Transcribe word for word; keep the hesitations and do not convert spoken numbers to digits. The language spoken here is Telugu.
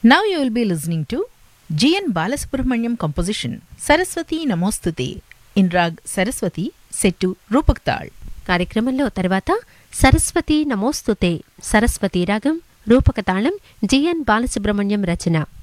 Now you will be listening to G N Balasubramaniam composition Saraswati Namostute in Rag Saraswati set to Rupak Tal. కార్యక్రమంలో తర్వాత సరస్వతి నమోస్తుతే సరస్వతి రాగం రూపక తాళం జిఎన్ బాలసుబ్రహ్మణ్యం రచన.